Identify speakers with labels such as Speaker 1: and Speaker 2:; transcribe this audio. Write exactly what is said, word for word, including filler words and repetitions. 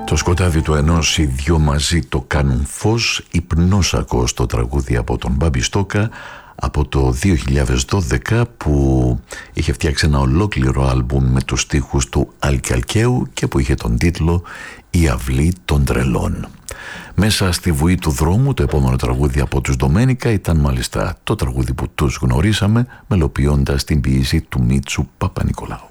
Speaker 1: Το σκοτάδι του ενός οι δυο μαζί το κάνουν φως, υπνόσακο στο τραγούδι από τον Μπάμπη Στόκα από το δύο χιλιάδες δώδεκα, που είχε φτιάξει ένα ολόκληρο άλμπουμ με τους στίχους του Άλκη Αλκαίου και που είχε τον τίτλο «Η αυλή των τρελών». Μέσα στη βουή του δρόμου, το επόμενο τραγούδι από τους Ντομένικα ήταν μάλιστα το τραγούδι που τους γνωρίσαμε, μελοποιώντας την ποίηση του Μίτσου Παπα-Νικολάου.